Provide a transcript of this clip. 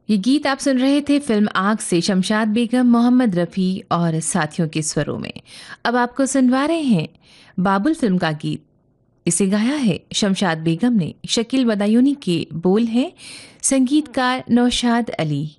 ये गीत आप सुन रहे थे फिल्म आग से शमशाद बेगम, मोहम्मद रफ़ी और साथियों के स्वरों में। अब आपको सुनवा रहे हैं बाबुल फिल्म का गीत। इसे गाया है शमशाद बेगम ने। शकील बदायूनी के बोल हैं, संगीतकार नौशाद अली।